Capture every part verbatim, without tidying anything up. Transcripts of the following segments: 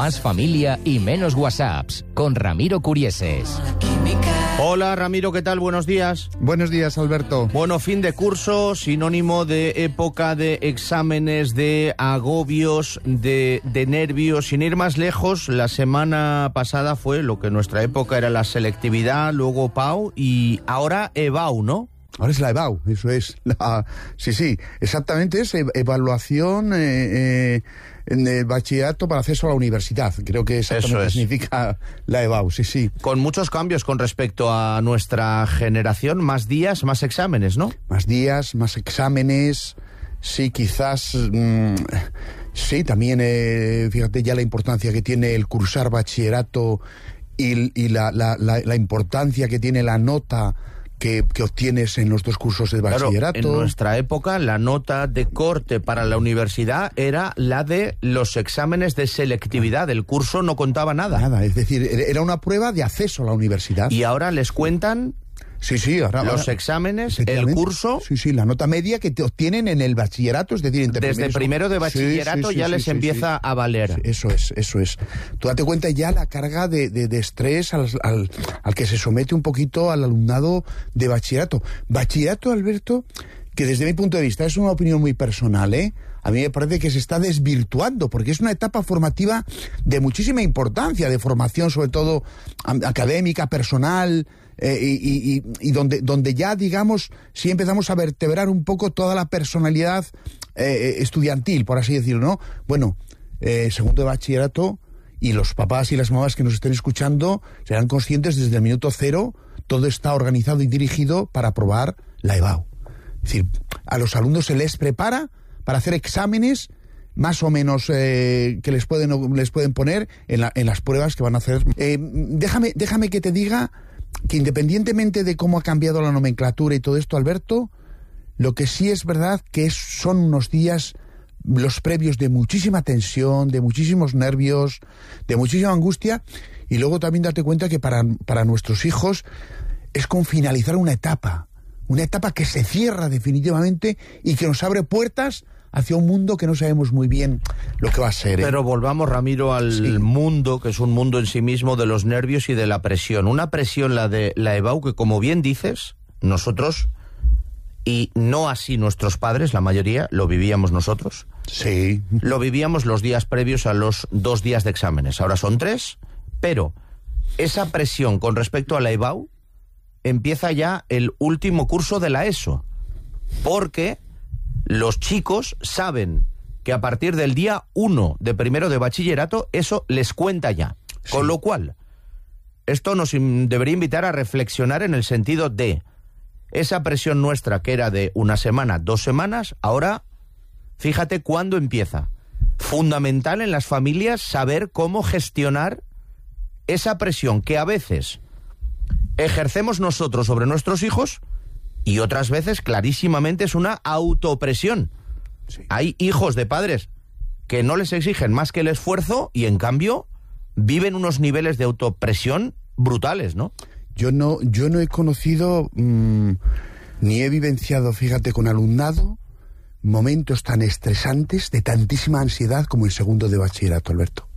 Más familia y menos WhatsApps, con Ramiro Curieses. Hola Ramiro, ¿qué tal? Buenos días. Buenos días, Alberto. Bueno, fin de curso, sinónimo de época de exámenes, de agobios, de, de nervios. Sin ir más lejos, la semana pasada fue lo que en nuestra época era la selectividad, luego P A U y ahora E B A U, ¿no? Ahora es la E B A U, eso es. La, sí, sí, exactamente es evaluación eh, eh, en el bachillerato para acceso a la universidad. Creo que exactamente es. significa la E B A U, sí, sí. Con muchos cambios con respecto a nuestra generación, más días, más exámenes, ¿no? Más días, más exámenes, sí, quizás... Mmm, sí, también, eh, fíjate ya la importancia que tiene el cursar bachillerato y, y la, la, la, la importancia que tiene la nota... Que, que obtienes en los dos cursos de bachillerato. Claro, en nuestra época la nota de corte para la universidad era la de los exámenes de selectividad. El curso no contaba nada. Nada, es decir, era una prueba de acceso a la universidad. Y ahora les cuentan... Sí, sí, ahora, los ahora, exámenes, el curso... Sí, sí, la nota media que te obtienen en el bachillerato, es decir... Entre desde primero de bachillerato sí, sí, sí, ya sí, les sí, empieza sí. a valer. Sí, eso es, eso es. Tú date cuenta ya la carga de, de, de estrés al, al, al que se somete un poquito al alumnado de bachillerato. Bachillerato, Alberto, que desde mi punto de vista es una opinión muy personal, ¿eh? A mí me parece que se está desvirtuando, porque es una etapa formativa de muchísima importancia, de formación sobre todo académica, personal... Eh, y, y, y donde, donde ya, digamos, sí empezamos a vertebrar un poco toda la personalidad eh, estudiantil, por así decirlo, ¿no? Bueno, eh, segundo de bachillerato, y los papás y las mamás que nos estén escuchando serán conscientes desde el minuto cero, todo está organizado y dirigido para aprobar la E B A U. Es decir, a los alumnos se les prepara para hacer exámenes más o menos eh, que les pueden, les pueden poner en, la, en las pruebas que van a hacer. Eh, déjame, déjame que te diga... que independientemente de cómo ha cambiado la nomenclatura y todo esto, Alberto, lo que sí es verdad que es, son unos días, los previos, de muchísima tensión, de muchísimos nervios, de muchísima angustia, y luego también date cuenta que para, para nuestros hijos es con finalizar una etapa, una etapa que se cierra definitivamente y que nos abre puertas hacia un mundo que no sabemos muy bien lo que va a ser, ¿eh? Pero volvamos, Ramiro, al sí. mundo, que es un mundo en sí mismo de los nervios y de la presión. Una presión, la de la E B A U, que como bien dices, nosotros, y no así nuestros padres, la mayoría, lo vivíamos nosotros. Sí. Lo vivíamos los días previos a los dos días de exámenes. Ahora son tres, pero esa presión con respecto a la E B A U empieza ya el último curso de la ESO. Porque... los chicos saben que a partir del día uno de primero de bachillerato eso les cuenta ya. Sí. Con lo cual, esto nos debería invitar a reflexionar en el sentido de esa presión nuestra que era de una semana, dos semanas, ahora fíjate cuándo empieza. Fundamental en las familias saber cómo gestionar esa presión que a veces ejercemos nosotros sobre nuestros hijos. Y otras veces, clarísimamente, es una autopresión. Sí. Hay hijos de padres que no les exigen más que el esfuerzo y, en cambio, viven unos niveles de autopresión brutales, ¿no? Yo no, yo no he conocido, mmm, ni he vivenciado, fíjate, con alumnado, momentos tan estresantes, de tantísima ansiedad como el segundo de bachillerato, Alberto.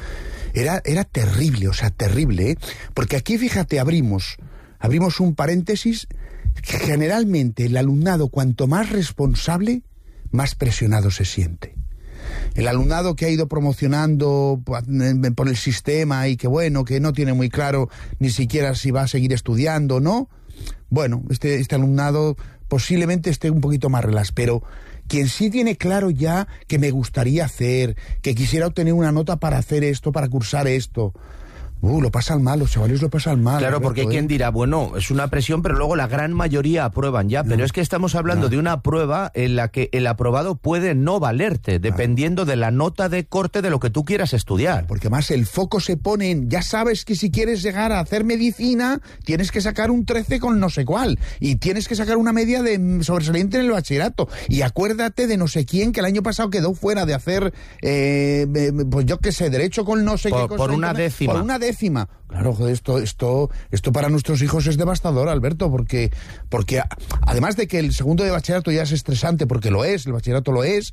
Era, era terrible, o sea, terrible, ¿eh? Porque aquí, fíjate, abrimos, abrimos un paréntesis... Generalmente el alumnado, cuanto más responsable, más presionado se siente. El alumnado que ha ido promocionando por el sistema y que bueno, que no tiene muy claro ni siquiera si va a seguir estudiando o no, bueno, este, este alumnado posiblemente esté un poquito más relax, pero quien sí tiene claro ya que me gustaría hacer, que quisiera obtener una nota para hacer esto, para cursar esto... Uh, lo pasan mal, los chavales lo pasan mal. Claro, Alberto, porque hay ¿eh? quien dirá, bueno, es una presión, pero luego la gran mayoría aprueban ya. Pero no, es que estamos hablando no. de una prueba en la que el aprobado puede no valerte, dependiendo claro. de la nota de corte de lo que tú quieras estudiar. Porque más el foco se pone en, ya sabes que si quieres llegar a hacer medicina, tienes que sacar un trece con no sé cuál. Y tienes que sacar una media de sobresaliente en el bachillerato. Y acuérdate de no sé quién que el año pasado quedó fuera de hacer, eh, pues yo qué sé, derecho con no sé por, qué cosa. Por una décima. Por una décima. Claro, joder, esto, esto, esto para nuestros hijos es devastador, Alberto, porque, porque además de que el segundo de bachillerato ya es estresante, porque lo es, el bachillerato lo es,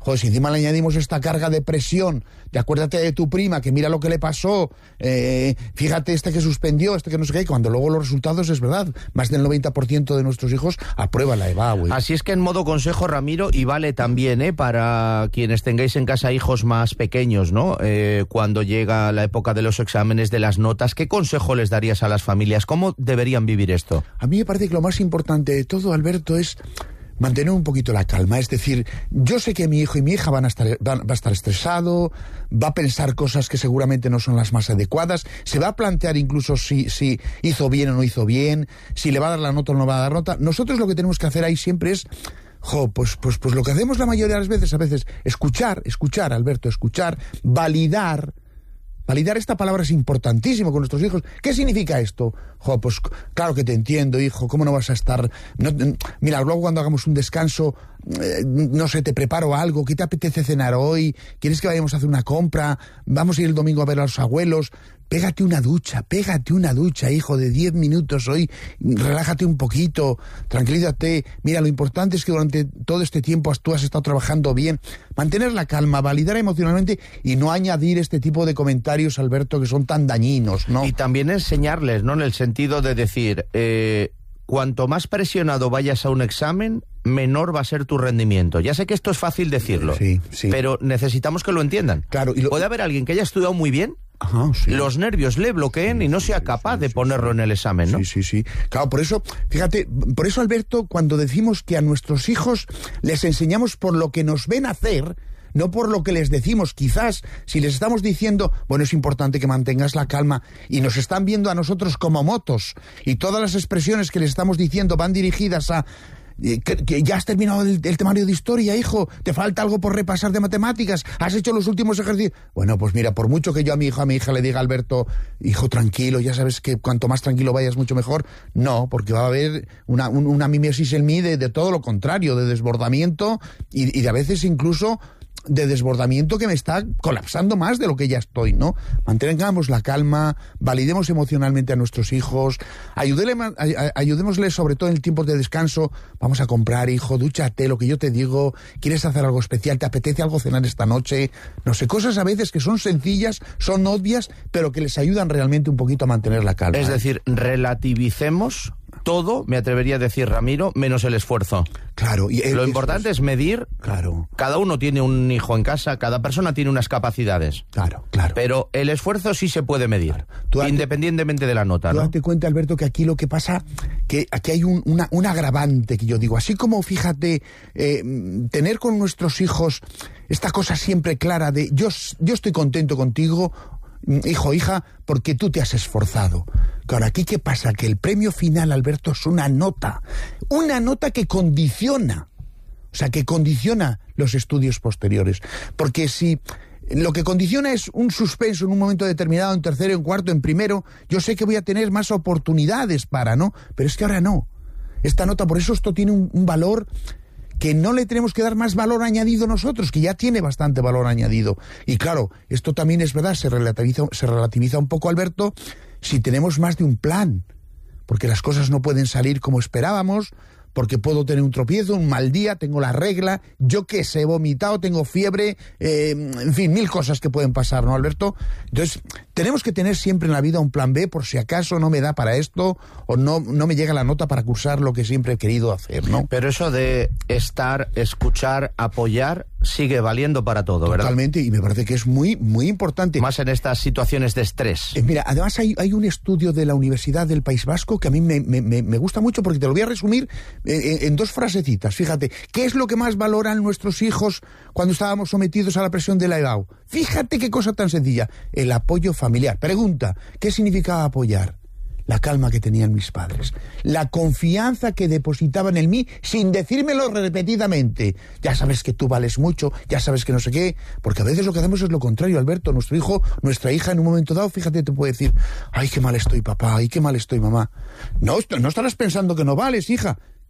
joder, si encima le añadimos esta carga de presión, de acuérdate de tu prima, que mira lo que le pasó, eh, fíjate este que suspendió, este que no sé qué, cuando luego los resultados es verdad, más del noventa por ciento de nuestros hijos aprueban la EBAU. Así es que en modo consejo, Ramiro, y vale también eh, para quienes tengáis en casa hijos más pequeños, ¿no? Eh, cuando llega la época de los exámenes, de las notas, ¿qué consejo les darías a las familias? ¿Cómo deberían vivir esto? A mí me parece que lo más importante de todo, Alberto, es mantener un poquito la calma. Es decir, yo sé que mi hijo y mi hija van a estar, van, va a estar estresado, va a pensar cosas que seguramente no son las más adecuadas, se va a plantear incluso si, si hizo bien o no hizo bien, si le va a dar la nota o no va a dar nota. Nosotros lo que tenemos que hacer ahí siempre es, jo, pues, pues, pues lo que hacemos la mayoría de las veces, a veces, escuchar, escuchar, Alberto, escuchar, validar. Validar esta palabra es importantísimo con nuestros hijos. ¿Qué significa esto? Jo, pues claro que te entiendo, hijo, ¿cómo no vas a estar? No, mira, luego cuando hagamos un descanso, eh, no sé, te preparo algo, ¿qué te apetece cenar hoy? ¿Quieres que vayamos a hacer una compra? ¿Vamos a ir el domingo a ver a los abuelos? Pégate una ducha, pégate una ducha, hijo, de diez minutos hoy, relájate un poquito, tranquilízate. Mira, lo importante es que durante todo este tiempo tú has estado trabajando bien. Mantener la calma, validar emocionalmente y no añadir este tipo de comentarios, Alberto, que son tan dañinos, ¿no? Y también enseñarles, ¿no? En el sentido de decir, eh, cuanto más presionado vayas a un examen, menor va a ser tu rendimiento. Ya sé que esto es fácil decirlo, sí, sí. pero necesitamos que lo entiendan. Claro, y lo... Puede haber alguien que haya estudiado muy bien, Ajá, sí. los nervios le bloqueen y no sea capaz de ponerlo en el examen, ¿no? Sí, sí, sí. Claro, por eso, fíjate, por eso, Alberto, cuando decimos que a nuestros hijos les enseñamos por lo que nos ven hacer, no por lo que les decimos. Quizás, si les estamos diciendo, bueno, es importante que mantengas la calma, y nos están viendo a nosotros como motos, y todas las expresiones que les estamos diciendo van dirigidas a... Que, que ya has terminado el, el temario de historia, hijo, te falta algo por repasar de matemáticas, has hecho los últimos ejercicios. Bueno, pues mira, por mucho que yo a mi hijo, a mi hija le diga, Alberto, hijo, tranquilo, ya sabes que cuanto más tranquilo vayas mucho mejor, no, porque va a haber una, un, una mimesis en mí de, de todo lo contrario, de desbordamiento y, y de a veces incluso de desbordamiento que me está colapsando más de lo que ya estoy, ¿no? Mantengamos la calma, validemos emocionalmente a nuestros hijos, ayúdele, ayudémosles sobre todo en tiempos de descanso. Vamos a comprar, hijo, dúchate, lo que yo te digo, ¿quieres hacer algo especial? ¿Te apetece algo cenar esta noche? No sé, cosas a veces que son sencillas, son obvias, pero que les ayudan realmente un poquito a mantener la calma. Es decir, relativicemos todo, me atrevería a decir, Ramiro, menos el esfuerzo. Claro. Y Lo importante es, es medir. Claro. Cada uno tiene un hijo en casa, cada persona tiene unas capacidades. Claro, claro. Pero el esfuerzo sí se puede medir, claro. Date, independientemente de la nota, tú ¿no? Date cuenta, Alberto, que aquí lo que pasa, que aquí hay un, una, un agravante que yo digo. Así como, fíjate, eh, tener con nuestros hijos esta cosa siempre clara de yo, yo estoy contento contigo, hijo, hija, porque tú te has esforzado. Claro, aquí ¿qué pasa? Que el premio final, Alberto, es una nota. Una nota que condiciona. O sea, que condiciona los estudios posteriores. Porque si lo que condiciona es un suspenso en un momento determinado, en tercero, en cuarto, en primero, yo sé que voy a tener más oportunidades para, ¿no? Pero es que ahora no. Esta nota, por eso esto tiene un, un valor que no le tenemos que dar más valor añadido nosotros, que ya tiene bastante valor añadido. Y claro, esto también es verdad, se relativiza, se relativiza un poco, Alberto, si tenemos más de un plan, porque las cosas no pueden salir como esperábamos, porque puedo tener un tropiezo, un mal día, tengo la regla, yo qué sé, he vomitado, tengo fiebre, eh, en fin, mil cosas que pueden pasar, ¿no, Alberto? Entonces, tenemos que tener siempre en la vida un plan B por si acaso no me da para esto o no, no me llega la nota para cursar lo que siempre he querido hacer, ¿no? Pero eso de estar, escuchar, apoyar, sigue valiendo para todo, ¿verdad? Totalmente, y me parece que es muy, muy importante. Más en estas situaciones de estrés. Eh, mira, además hay, hay un estudio de la Universidad del País Vasco que a mí me, me, me gusta mucho porque te lo voy a resumir en, en dos frasecitas. Fíjate, ¿qué es lo que más valoran nuestros hijos cuando estábamos sometidos a la presión de la EBAU? Fíjate qué cosa tan sencilla, el apoyo familiar. Pregunta, ¿qué significaba apoyar? La calma que tenían mis padres, la confianza que depositaban en mí sin decírmelo repetidamente. Ya sabes que tú vales mucho, ya sabes que no sé qué, porque a veces lo que hacemos es lo contrario, Alberto. Nuestro hijo, nuestra hija en un momento dado, fíjate, te puede decir, ay, qué mal estoy, papá, ay, qué mal estoy, mamá. No, no estarás pensando que no vales, hija,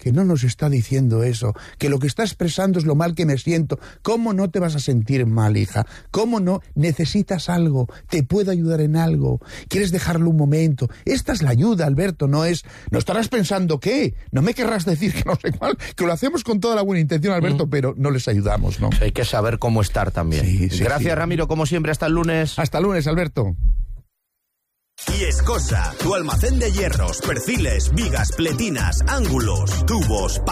que no nos está diciendo eso, que lo que está expresando es lo mal que me siento. ¿Cómo no te vas a sentir mal, hija? ¿Cómo no? Necesitas algo, te puedo ayudar en algo, quieres dejarlo un momento. Esta es la ayuda, Alberto, no es... No estarás pensando, ¿qué? No me querrás decir que no sé cuál, que lo hacemos con toda la buena intención, Alberto, mm. pero no les ayudamos, ¿no? Hay que saber cómo estar también. Sí, sí, Gracias, sí. Ramiro, como siempre, hasta el lunes. Hasta el lunes, Alberto. Y Escosa, tu almacén de hierros, perfiles, vigas, pletinas, ángulos, tubos,